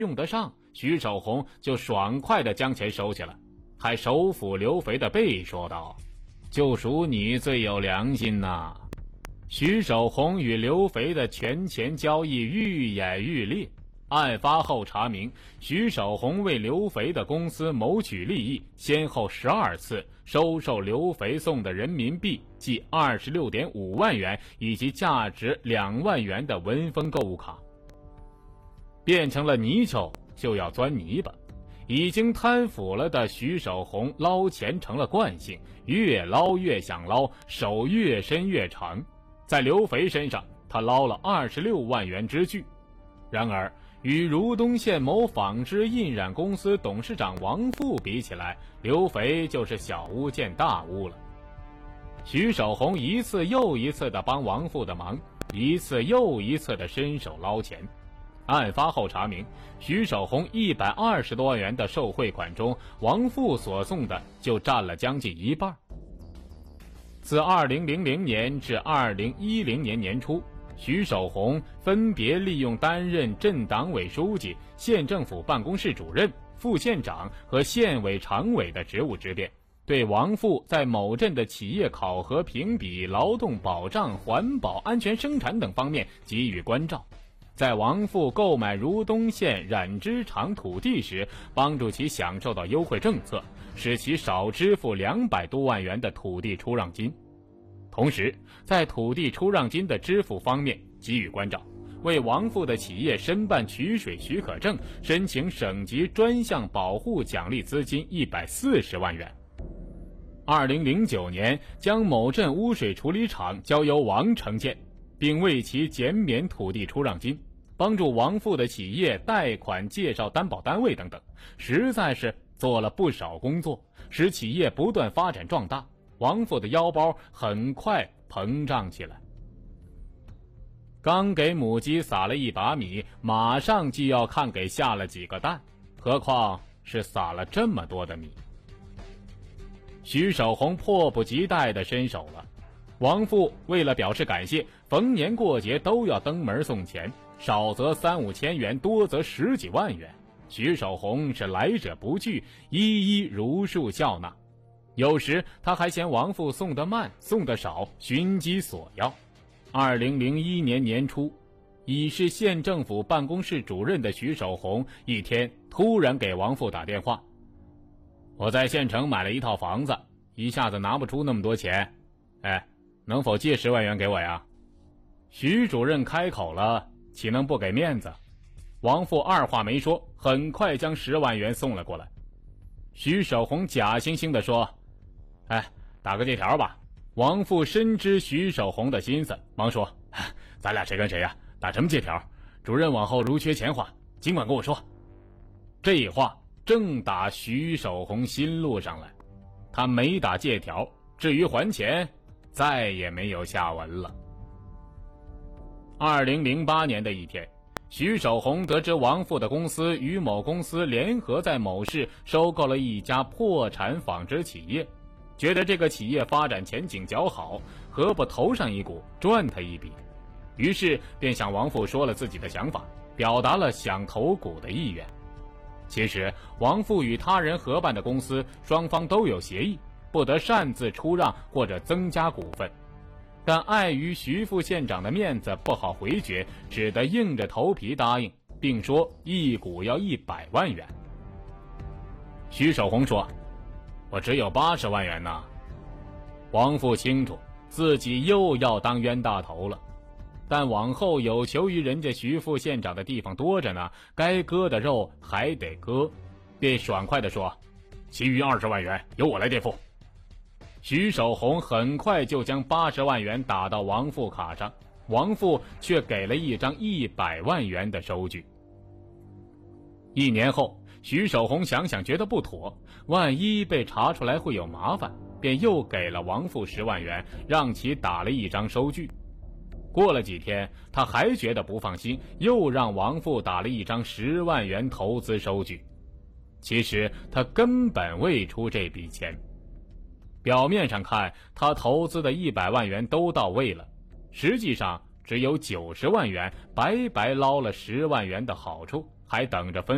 用得上，徐守红就爽快地将钱收起了，还手抚刘肥的背说道：就属你最有良心呐。徐守红与刘肥的权钱交易愈演愈烈，案发后查明，徐守红为刘肥的公司谋取利益，先后12次收受刘肥送的人民币计 26.5 万元以及价值2万元的文风购物卡。变成了泥鳅就要钻泥巴，已经贪腐了的徐守红捞钱成了惯性，越捞越想捞，手越伸越长。在刘肥身上，他捞了26万元之巨。然而，与如东县某纺织印染公司董事长王富比起来，刘肥就是小巫见大巫了。徐守红一次又一次地帮王富的忙，一次又一次地伸手捞钱。案发后查明，徐守红120多万元的受贿款中，王富所送的就占了将近一半。自2000年至2010年年初，徐守红分别利用担任镇党委书记、县政府办公室主任、副县长和县委常委的职务之便，对王富在某镇的企业考核评比、劳动保障、环保、安全生产等方面给予关照。在王富购买如东县染织厂土地时，帮助其享受到优惠政策，使其少支付200多万元的土地出让金。同时，在土地出让金的支付方面给予关照，为王富的企业申办取水许可证，申请省级专项保护奖励资金140万元。2009年，将某镇污水处理厂交由王承建，并为其减免土地出让金，帮助王富的企业贷款、介绍担保单位等等，实在是做了不少工作，使企业不断发展壮大。王富的腰包很快膨胀起来。刚给母鸡撒了一把米，马上就要看给下了几个蛋，何况是撒了这么多的米。徐守红迫不及待地伸手了。王富为了表示感谢，逢年过节都要登门送钱，少则3、5千元，多则10几万元。徐守红是来者不拒，一一如数笑纳。有时他还嫌王富送得慢、送得少，寻机索要。2001年年初，已是县政府办公室主任的徐守红一天突然给王富打电话：我在县城买了一套房子，一下子拿不出那么多钱，能否借10万元给我呀？徐主任开口了，岂能不给面子？王富二话没说，很快将10万元送了过来。徐守红假惺惺地说：打个借条吧。王富深知徐守红的心思，忙说：咱俩谁跟谁呀？打什么借条？主任往后如缺钱花，尽管跟我说。这话正打徐守红心路上来，他没打借条，至于还钱，再也没有下文了。2008年的一天，徐守红得知王富的公司与某公司联合在某市收购了一家破产纺织企业，觉得这个企业发展前景较好，何不投上一股赚他一笔？于是便向王富说了自己的想法，表达了想投股的意愿。其实王富与他人合办的公司，双方都有协议，不得擅自出让或者增加股份，但碍于徐副县长的面子不好回绝，只得硬着头皮答应，并说一股要100万元。徐守红说：我只有80万元呢。王富清楚自己又要当冤大头了，但往后有求于人家徐副县长的地方多着呢，该割的肉还得割，便爽快地说：其余20万元由我来垫付。徐守红很快就将80万元打到王富卡上，王富却给了一张100万元的收据。1年后，徐守红想想觉得不妥，万一被查出来会有麻烦，便又给了王富10万元，让其打了一张收据。过了几天，他还觉得不放心，又让王富打了一张10万元投资收据。其实他根本未出这笔钱，表面上看他投资的100万元都到位了，实际上只有90万元，白白捞了10万元的好处，还等着分